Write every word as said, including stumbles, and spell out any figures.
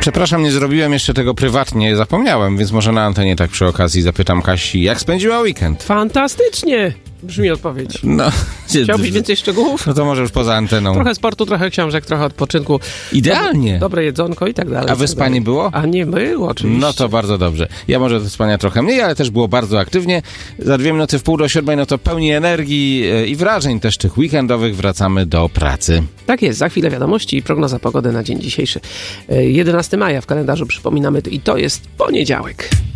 Przepraszam, nie zrobiłem jeszcze tego prywatnie, zapomniałem, więc może na antenie tak przy okazji zapytam Kasi, jak spędziła weekend? Fantastycznie! Brzmi odpowiedź. No, Chciałbyś więcej szczegółów? No to może już poza anteną. Trochę sportu, trochę książek, trochę odpoczynku. Idealnie. Dobre jedzonko i tak dalej. A wyspanie było? A nie było, oczywiście. No to bardzo dobrze. Ja może do spania trochę mniej, ale też było bardzo aktywnie. Za dwie minuty w pół do siódmej, no to pełni energii i wrażeń też tych weekendowych wracamy do pracy. Tak jest, za chwilę wiadomości i prognoza pogody na dzień dzisiejszy. jedenastego maja w kalendarzu przypominamy i to jest poniedziałek.